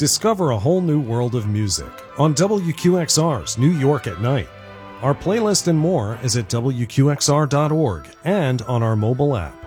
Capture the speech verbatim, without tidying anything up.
Discover a whole new world of music on W Q X R's New York at Night. Our playlist and more is at W Q X R dot org and on our mobile app.